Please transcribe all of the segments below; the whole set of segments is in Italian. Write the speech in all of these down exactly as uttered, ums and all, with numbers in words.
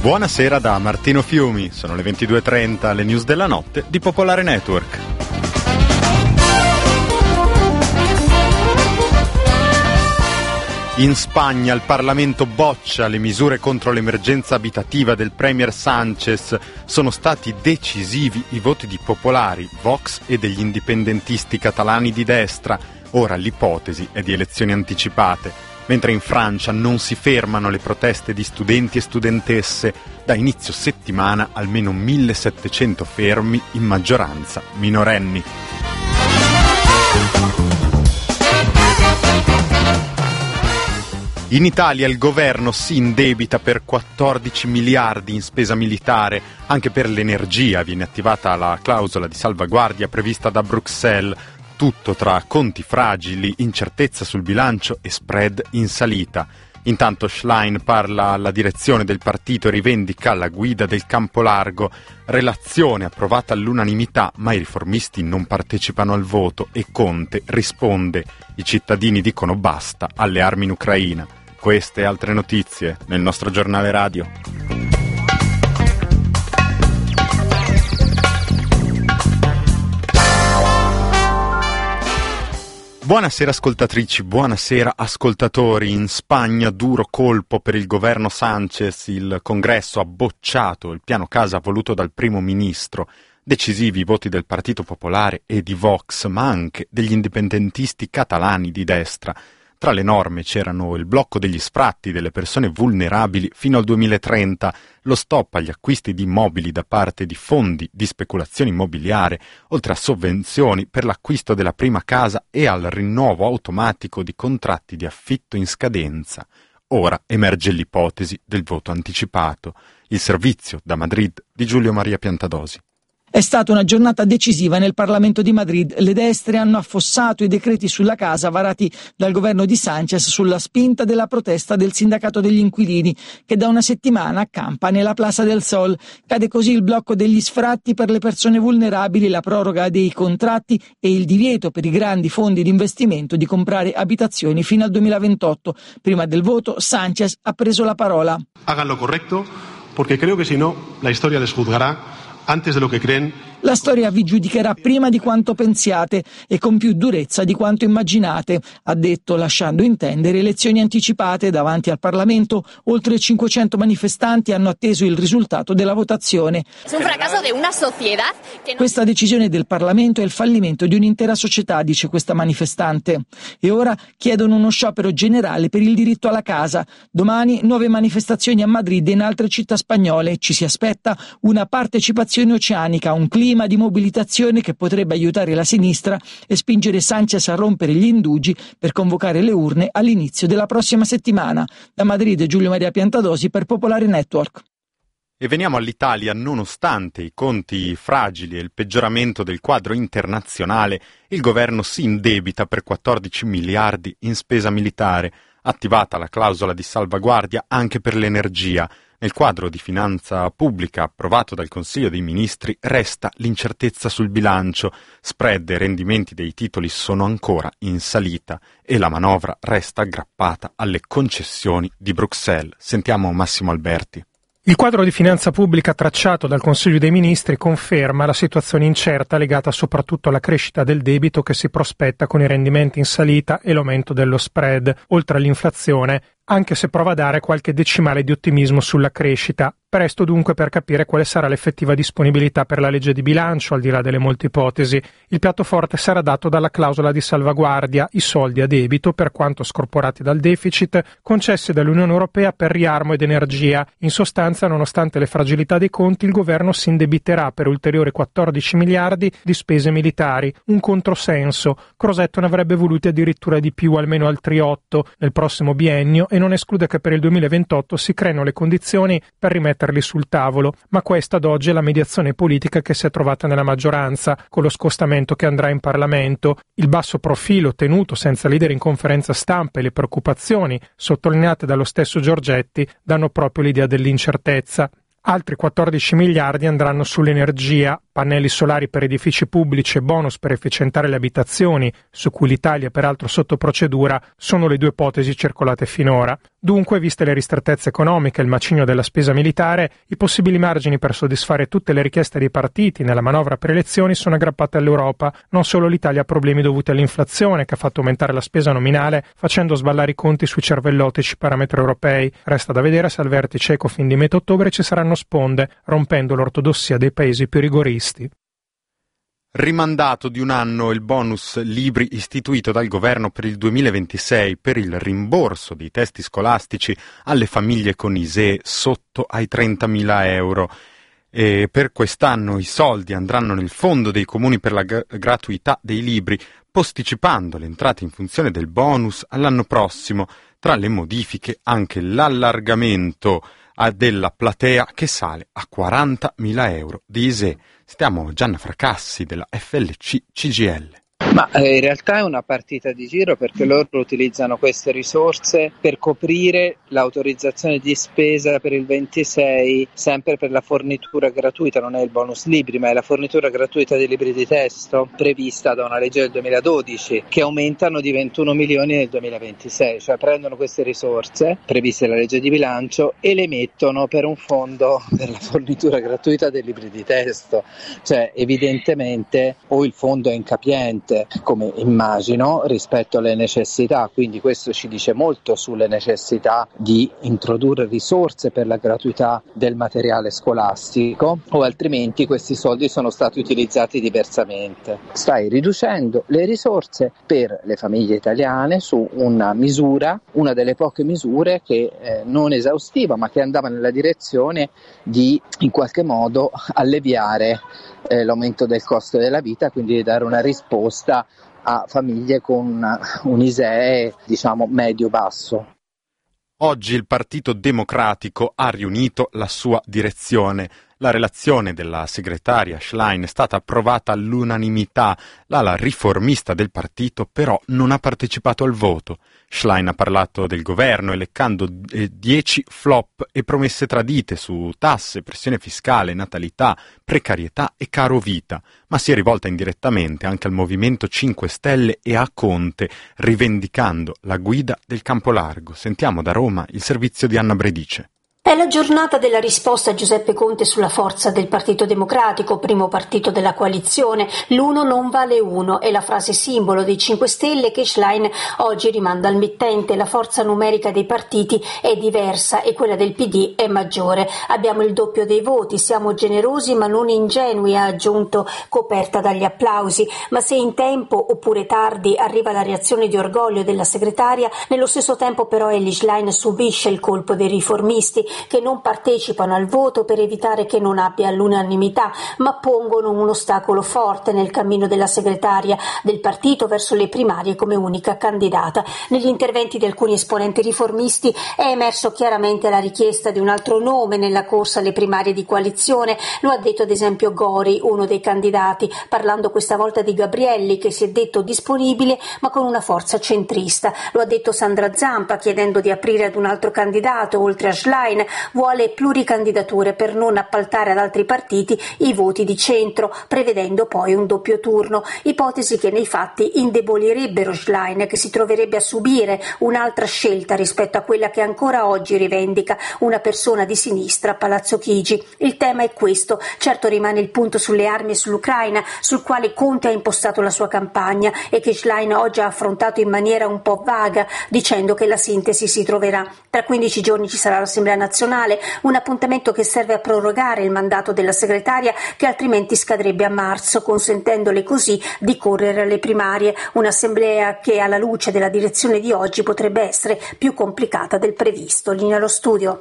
Buonasera da Martino Fiumi, sono le ventidue e trenta, le news della notte di Popolare Network. In Spagna il Parlamento boccia le misure contro l'emergenza abitativa del Premier Sánchez. Sono stati decisivi i voti di popolari, Vox e degli indipendentisti catalani di destra. Ora l'ipotesi è di elezioni anticipate. Mentre in Francia non si fermano le proteste di studenti e studentesse, da inizio settimana almeno millesettecento fermi, in maggioranza minorenni. In Italia il governo si indebita per quattordici miliardi in spesa militare. Anche per l'energia viene attivata la clausola di salvaguardia prevista da Bruxelles. Tutto tra conti fragili, incertezza sul bilancio e spread in salita. Intanto Schlein parla alla direzione del partito e rivendica la guida del campo largo. Relazione approvata all'unanimità, ma i riformisti non partecipano al voto e Conte risponde. I cittadini dicono basta alle armi in Ucraina. Queste e altre notizie nel nostro giornale radio. Buonasera ascoltatrici, buonasera ascoltatori. In Spagna duro colpo per il governo Sánchez. Il Congresso ha bocciato il piano casa voluto dal primo ministro. Decisivi i voti del Partito Popolare e di Vox, ma anche degli indipendentisti catalani di destra. Tra le norme c'erano il blocco degli sfratti delle persone vulnerabili fino al duemilatrenta, lo stop agli acquisti di immobili da parte di fondi di speculazione immobiliare, oltre a sovvenzioni per l'acquisto della prima casa e al rinnovo automatico di contratti di affitto in scadenza. Ora emerge l'ipotesi del voto anticipato. Il servizio da Madrid di Giulio Maria Piantadosi. È stata una giornata decisiva nel Parlamento di Madrid. Le destre hanno affossato i decreti sulla casa varati dal governo di Sánchez sulla spinta della protesta del sindacato degli inquilini, che da una settimana accampa nella Plaza del Sol. Cade così il blocco degli sfratti per le persone vulnerabili, la proroga dei contratti e il divieto per i grandi fondi di investimento di comprare abitazioni fino al duemilaventotto. Prima del voto Sánchez ha preso la parola. Hagan lo correcto, porque creo que si no, la historia les juzgará antes de lo que creen. La storia vi giudicherà prima di quanto pensiate e con più durezza di quanto immaginate, ha detto, lasciando intendere elezioni anticipate davanti al Parlamento. Oltre cinquecento manifestanti hanno atteso il risultato della votazione. Questa decisione del Parlamento è il fallimento di un'intera società, dice questa manifestante. E ora chiedono uno sciopero generale per il diritto alla casa. Domani nuove manifestazioni a Madrid e in altre città spagnole. Ci si aspetta una partecipazione oceanica, un clima di mobilitazione che potrebbe aiutare la sinistra e spingere Sánchez a rompere gli indugi per convocare le urne all'inizio della prossima settimana. Da Madrid Giulio Maria Piantadosi per Popolare Network. E veniamo all'Italia. Nonostante i conti fragili e il peggioramento del quadro internazionale, il governo si indebita per quattordici miliardi in spesa militare, attivata la clausola di salvaguardia anche per l'energia. Nel quadro di finanza pubblica approvato dal Consiglio dei Ministri resta l'incertezza sul bilancio, spread e rendimenti dei titoli sono ancora in salita e la manovra resta aggrappata alle concessioni di Bruxelles. Sentiamo Massimo Alberti. Il quadro di finanza pubblica tracciato dal Consiglio dei Ministri conferma la situazione incerta legata soprattutto alla crescita del debito che si prospetta con i rendimenti in salita e l'aumento dello spread, oltre all'inflazione, anche se prova a dare qualche decimale di ottimismo sulla crescita. Presto dunque per capire quale sarà l'effettiva disponibilità per la legge di bilancio, al di là delle molte ipotesi. Il piatto forte sarà dato dalla clausola di salvaguardia, i soldi a debito, per quanto scorporati dal deficit, concessi dall'Unione Europea per riarmo ed energia. In sostanza, nonostante le fragilità dei conti, il governo si indebiterà per ulteriori quattordici miliardi di spese militari, un controsenso. Crosetto ne avrebbe voluti addirittura di più, almeno altri otto, nel prossimo biennio, e non esclude che per il duemilaventotto si creino le condizioni per rimetterli sul tavolo, ma questa ad oggi è la mediazione politica che si è trovata nella maggioranza, con lo scostamento che andrà in Parlamento, il basso profilo tenuto senza leader in conferenza stampa e le preoccupazioni sottolineate dallo stesso Giorgetti danno proprio l'idea dell'incertezza. Altri quattordici miliardi andranno sull'energia, Pannelli solari per edifici pubblici e bonus per efficientare le abitazioni, su cui l'Italia è peraltro sotto procedura, sono le due ipotesi circolate finora. Dunque, viste le ristrettezze economiche e il macigno della spesa militare, i possibili margini per soddisfare tutte le richieste dei partiti nella manovra per elezioni sono aggrappate all'Europa. Non solo l'Italia ha problemi dovuti all'inflazione, che ha fatto aumentare la spesa nominale, facendo sballare i conti sui cervellotici parametri europei. Resta da vedere se al vertice Ecofin di metà ottobre ci saranno sponde, rompendo l'ortodossia dei paesi più rigoristi. Rimandato di un anno il bonus libri istituito dal governo per il duemilaventisei per il rimborso dei testi scolastici alle famiglie con I S E E sotto ai trentamila euro. E per quest'anno i soldi andranno nel fondo dei comuni per la gra- gratuità dei libri, posticipando l'entrata in funzione del bonus all'anno prossimo. Tra le modifiche anche l'allargamento della platea che sale a quarantamila euro di I S E E. Stiamo Gianna Fracassi della F L C C G L. Ma eh, in realtà è una partita di giro, perché loro utilizzano queste risorse per coprire l'autorizzazione di spesa per il ventisei, sempre per la fornitura gratuita, non è il bonus libri, ma è la fornitura gratuita dei libri di testo prevista da una legge del duemiladodici, che aumentano di ventuno milioni nel duemilaventisei, cioè prendono queste risorse previste dalla legge di bilancio e le mettono per un fondo per la fornitura gratuita dei libri di testo. Cioè evidentemente o il fondo è incapiente, come immagino, rispetto alle necessità, quindi questo ci dice molto sulle necessità di introdurre risorse per la gratuità del materiale scolastico, o altrimenti questi soldi sono stati utilizzati diversamente. Stai riducendo le risorse per le famiglie italiane su una misura, una delle poche misure che eh, non esaustiva, ma che andava nella direzione di in qualche modo alleviare eh, l'aumento del costo della vita, quindi di dare una risposta a famiglie con un I S E E diciamo medio-basso. Oggi il Partito Democratico ha riunito la sua direzione. La relazione della segretaria Schlein è stata approvata all'unanimità. L'ala riformista del partito però non ha partecipato al voto. Schlein ha parlato del governo elencando dieci flop e promesse tradite su tasse, pressione fiscale, natalità, precarietà e caro vita, ma si è rivolta indirettamente anche al Movimento cinque Stelle e a Conte, rivendicando la guida del campo largo. Sentiamo da Roma il servizio di Anna Bredice. È la giornata della risposta a Giuseppe Conte sulla forza del Partito Democratico, primo partito della coalizione. L'uno non vale uno, è la frase simbolo dei cinque Stelle che Schlein oggi rimanda al mittente. La forza numerica dei partiti è diversa e quella del P D è maggiore. Abbiamo il doppio dei voti, siamo generosi ma non ingenui, ha aggiunto, coperta dagli applausi. Ma se in tempo oppure tardi arriva la reazione di orgoglio della segretaria, nello stesso tempo però Elly Schlein subisce il colpo dei riformisti, che non partecipano al voto per evitare che non abbia l'unanimità, ma pongono un ostacolo forte nel cammino della segretaria del partito verso le primarie come unica candidata. Negli interventi di alcuni esponenti riformisti è emerso chiaramente la richiesta di un altro nome nella corsa alle primarie di coalizione. Lo ha detto ad esempio Gori, uno dei candidati, parlando questa volta di Gabrielli, che si è detto disponibile ma con una forza centrista. Lo ha detto Sandra Zampa, chiedendo di aprire ad un altro candidato oltre a Schlein. Vuole pluricandidature per non appaltare ad altri partiti i voti di centro, prevedendo poi un doppio turno, ipotesi che nei fatti indebolirebbero Schlein, che si troverebbe a subire un'altra scelta rispetto a quella che ancora oggi rivendica una persona di sinistra a Palazzo Chigi. Il tema è questo, certo rimane il punto sulle armi e sull'Ucraina, sul quale Conte ha impostato la sua campagna e che Schlein oggi ha affrontato in maniera un po' vaga, dicendo che la sintesi si troverà. Tra quindici giorni ci sarà l'Assemblea nazionale, un appuntamento che serve a prorogare il mandato della segretaria, che altrimenti scadrebbe a marzo, consentendole così di correre alle primarie, un'assemblea che alla luce della direzione di oggi potrebbe essere più complicata del previsto. Linea allo studio.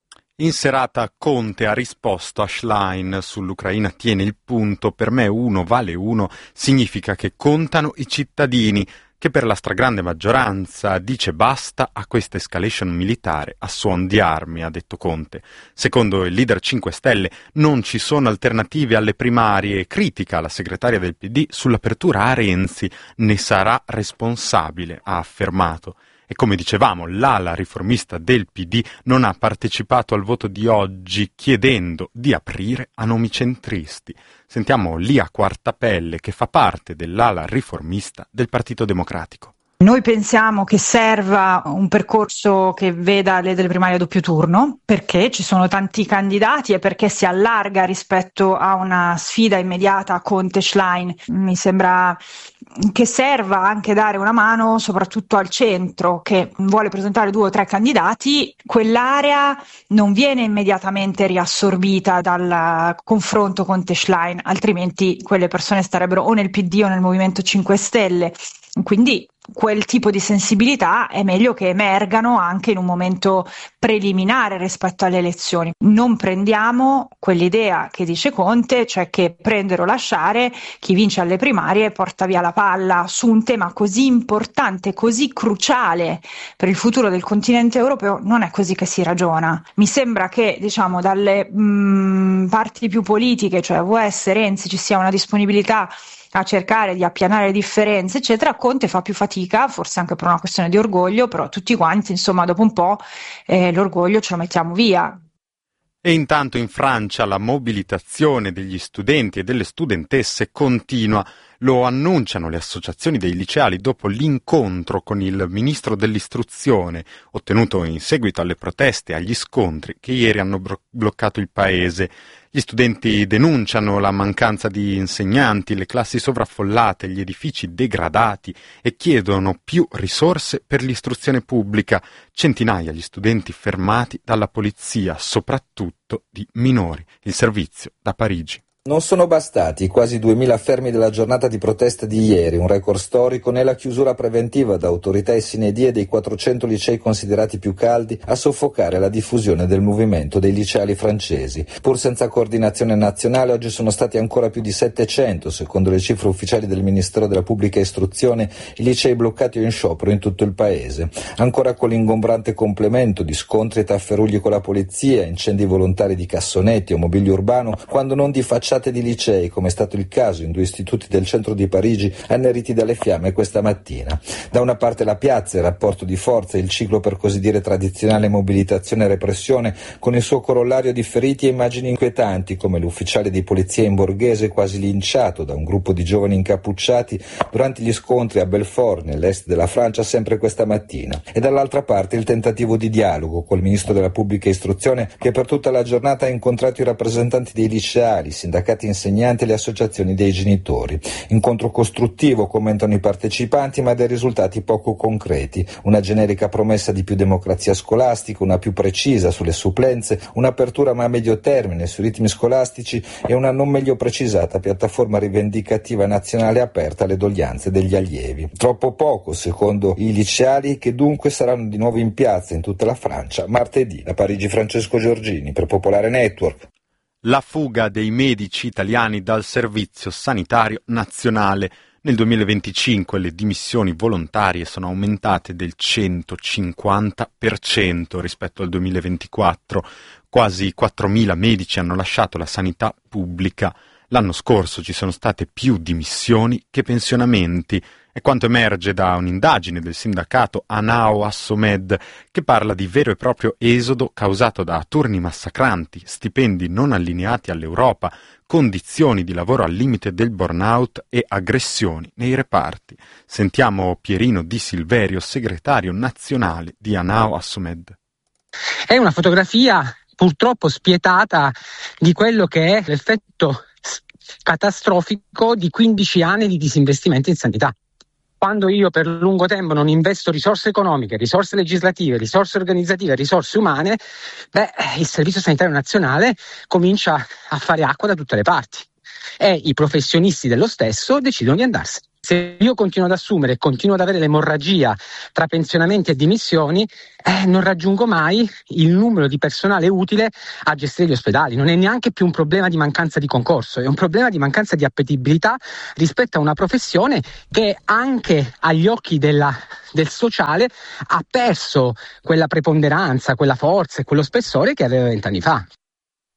In serata Conte ha risposto a Schlein sull'Ucraina, tiene il punto, per me uno vale uno, significa che contano i cittadini, che per la stragrande maggioranza dice basta a questa escalation militare a suon di armi, ha detto Conte. Secondo il leader cinque Stelle non ci sono alternative alle primarie e critica la segretaria del P D sull'apertura a Renzi, ne sarà responsabile, ha affermato. E come dicevamo, l'ala riformista del P D non ha partecipato al voto di oggi chiedendo di aprire a nomi centristi. Sentiamo Lia Quartapelle, che fa parte dell'ala riformista del Partito Democratico. Noi pensiamo che serva un percorso che veda le delle primarie a doppio turno, perché ci sono tanti candidati e perché si allarga rispetto a una sfida immediata Conte-Schlein. Mi sembra che serva anche dare una mano soprattutto al centro, che vuole presentare due o tre candidati. Quell'area non viene immediatamente riassorbita dal confronto Conte-Schlein, altrimenti quelle persone starebbero o nel P D o nel Movimento cinque Stelle. Quindi quel tipo di sensibilità è meglio che emergano anche in un momento preliminare rispetto alle elezioni. Non prendiamo quell'idea che dice Conte, cioè che prendere o lasciare, chi vince alle primarie porta via la palla su un tema così importante, così cruciale per il futuro del continente europeo. Non è così che si ragiona. Mi sembra che, diciamo, dalle mh, parti più politiche, cioè V S, Renzi, ci sia una disponibilità a cercare di appianare le differenze, eccetera. Conte fa più fatica, forse anche per una questione di orgoglio, però tutti quanti, insomma, dopo un po' eh, l'orgoglio ce lo mettiamo via. E intanto in Francia la mobilitazione degli studenti e delle studentesse continua. Lo annunciano le associazioni dei liceali dopo l'incontro con il ministro dell'istruzione, ottenuto in seguito alle proteste e agli scontri che ieri hanno bro- bloccato il paese. Gli studenti denunciano la mancanza di insegnanti, le classi sovraffollate, gli edifici degradati e chiedono più risorse per l'istruzione pubblica. Centinaia gli studenti fermati dalla polizia, soprattutto di minori. Il servizio da Parigi. Non sono bastati i quasi duemila fermi della giornata di protesta di ieri, un record storico, né la chiusura preventiva da autorità e sine die dei quattrocento licei considerati più caldi a soffocare la diffusione del movimento dei liceali francesi. Pur senza coordinazione nazionale, oggi sono stati ancora più di settecento, secondo le cifre ufficiali del Ministero della Pubblica Istruzione, i licei bloccati o in sciopero in tutto il paese. Ancora con l'ingombrante complemento di scontri e tafferugli con la polizia, incendi volontari di cassonetti o mobilio urbano, quando non di facciate di licei, come è stato il caso in due istituti del centro di Parigi anneriti dalle fiamme questa mattina. Da una parte la piazza, il rapporto di forza, il ciclo per così dire tradizionale mobilitazione e repressione, con il suo corollario di feriti e immagini inquietanti, come l'ufficiale di polizia in borghese quasi linciato da un gruppo di giovani incappucciati durante gli scontri a Belfort, nell'est della Francia, sempre questa mattina. E dall'altra parte il tentativo di dialogo col ministro della pubblica istruzione, che per tutta la giornata ha incontrato i rappresentanti dei liceali, sindacati insegnanti e le associazioni dei genitori. Incontro costruttivo, commentano i partecipanti, ma dei risultati poco concreti. Una generica promessa di più democrazia scolastica, una più precisa sulle supplenze, un'apertura ma a medio termine sui ritmi scolastici e una non meglio precisata piattaforma rivendicativa nazionale aperta alle doglianze degli allievi. Troppo poco, secondo i liceali, che dunque saranno di nuovo in piazza in tutta la Francia martedì. Da Parigi Francesco Giorgini per Popolare Network. La fuga dei medici italiani dal Servizio Sanitario Nazionale. Nel duemilaventicinque le dimissioni volontarie sono aumentate del centocinquanta per cento rispetto al duemilaventiquattro. Quasi quattromila medici hanno lasciato la sanità pubblica. L'anno scorso ci sono state più dimissioni che pensionamenti. È quanto emerge da un'indagine del sindacato Anao Assomed, che parla di vero e proprio esodo causato da turni massacranti, stipendi non allineati all'Europa, condizioni di lavoro al limite del burnout e aggressioni nei reparti. Sentiamo Pierino Di Silverio, segretario nazionale di Anao Assomed. È una fotografia purtroppo spietata di quello che è l'effetto catastrofico di quindici anni di disinvestimento in sanità. Quando io per lungo tempo non investo risorse economiche, risorse legislative, risorse organizzative, risorse umane, beh, il Servizio Sanitario Nazionale comincia a fare acqua da tutte le parti e i professionisti dello stesso decidono di andarsene. Se io continuo ad assumere e continuo ad avere l'emorragia tra pensionamenti e dimissioni, eh, non raggiungo mai il numero di personale utile a gestire gli ospedali. Non è neanche più un problema di mancanza di concorso, è un problema di mancanza di appetibilità rispetto a una professione che anche agli occhi della, del sociale ha perso quella preponderanza, quella forza e quello spessore che aveva vent'anni fa.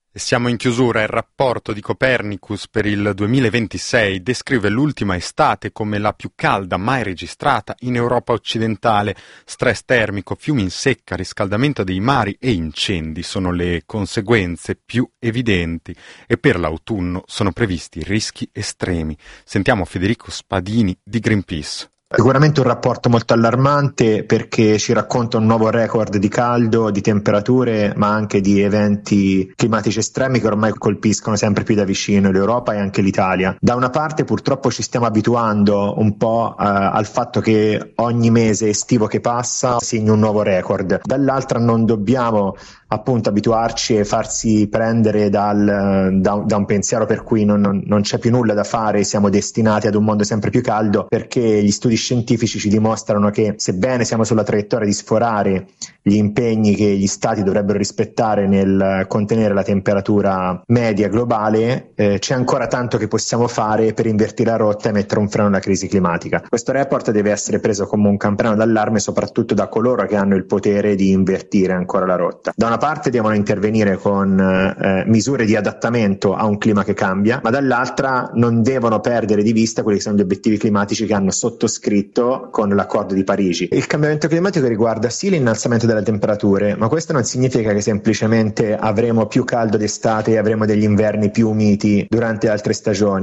Siamo in chiusura. Il rapporto di Copernicus per il duemilaventisei descrive l'ultima estate come la più calda mai registrata in Europa occidentale. Stress termico, fiumi in secca, riscaldamento dei mari e incendi sono le conseguenze più evidenti e per l'autunno sono previsti rischi estremi. Sentiamo Federico Spadini di Greenpeace. Sicuramente un rapporto molto allarmante perché ci racconta un nuovo record di caldo, di temperature, ma anche di eventi climatici estremi che ormai colpiscono sempre più da vicino l'Europa e anche l'Italia. Da una parte purtroppo ci stiamo abituando un po' eh, al fatto che ogni mese estivo che passa segna un nuovo record, dall'altra non dobbiamo appunto abituarci e farsi prendere dal, da, da un pensiero per cui non, non, non c'è più nulla da fare, siamo destinati ad un mondo sempre più caldo, perché gli studi scientifici ci dimostrano che sebbene siamo sulla traiettoria di sforare gli impegni che gli stati dovrebbero rispettare nel contenere la temperatura media globale, eh, c'è ancora tanto che possiamo fare per invertire la rotta e mettere un freno alla crisi climatica. Questo report deve essere preso come un campanello d'allarme soprattutto da coloro che hanno il potere di invertire ancora la rotta. Da una parte devono intervenire con eh, misure di adattamento a un clima che cambia, ma dall'altra non devono perdere di vista quelli che sono gli obiettivi climatici che hanno sottoscritto con l'accordo di Parigi. Il cambiamento climatico riguarda sì l'innalzamento delle temperature, ma questo non significa che semplicemente avremo più caldo d'estate e avremo degli inverni più miti durante altre stagioni.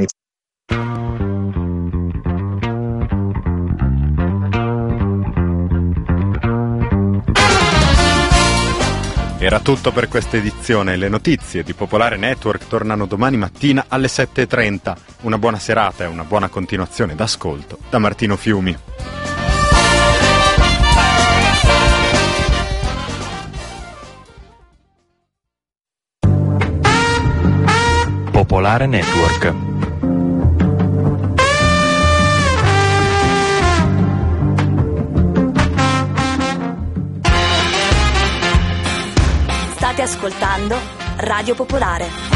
Era tutto per questa edizione. Le notizie di Popolare Network tornano domani mattina alle sette e trenta. Una buona serata e una buona continuazione d'ascolto da Martino Fiumi. Popolare Network. State ascoltando Radio Popolare.